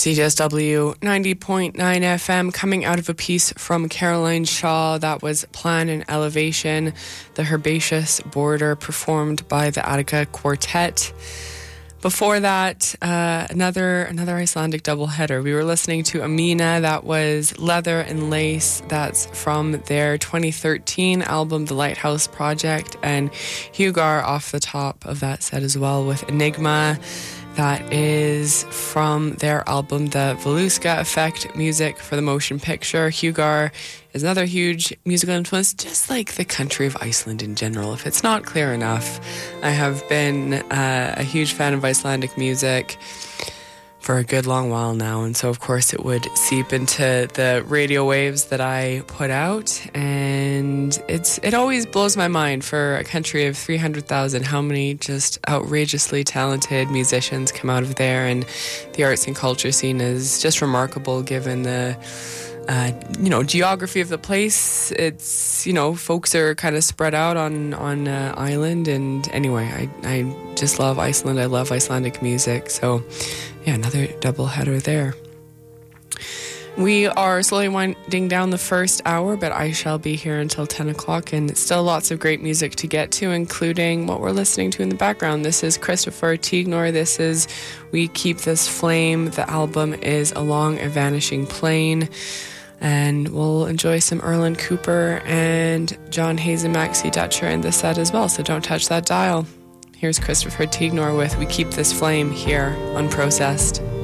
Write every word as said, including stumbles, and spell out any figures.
C J S W ninety point nine F M, coming out of a piece from Caroline Shaw. That was Plan and Elevation, the Herbaceous Border, performed by the Attica Quartet. Before that, uh, another another Icelandic doubleheader. We were listening to Amina. That was Leather and Lace. That's from their twenty thirteen album, The Lighthouse Project. And Hugar off the top of that set as well with Enigma. That is from their album, The Voluska Effect, music for the motion picture. Hugar is another huge musical influence, just like the country of Iceland in general. If it's not clear enough, I have been uh, a huge fan of Icelandic music for a good long while now, and so of course it would seep into the radio waves that I put out, and it's it always blows my mind, for a country of three hundred thousand, how many just outrageously talented musicians come out of there, and the arts and culture scene is just remarkable given the Uh, you know, geography of the place. It's, you know, folks are kind of spread out on on uh, island, and anyway, I I just love Iceland. I love Icelandic music. So, yeah, another double header there. We are slowly winding down the first hour, but I shall be here until ten o'clock, and still lots of great music to get to, including what we're listening to in the background. This is Christopher Tignor. This is We Keep This Flame. The album is Along a Vanishing Plane. And we'll enjoy some Erland Cooper and John Hayes and Maxie Dutcher in the set as well, so don't touch that dial. Here's Christopher Tignor with We Keep This Flame here on Processed.